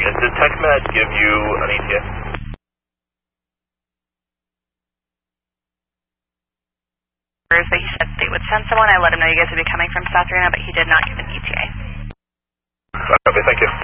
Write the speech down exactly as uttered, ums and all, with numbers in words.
units. Did TechMed give you an E T A? But he said they would send someone. I let him know you guys would be coming from South Arena, but he did not give an E T A. Okay, thank you.